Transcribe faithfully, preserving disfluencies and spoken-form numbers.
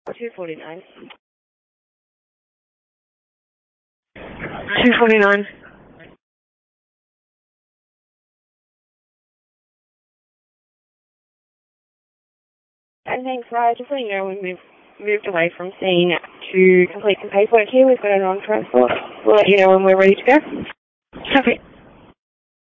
two forty-nine. two forty-nine. And thanks, Ryan. Just letting you know, we moved, moved away from scene to complete some paperwork here. We've got it on transport. We'll let you know when we're ready to go. Copy.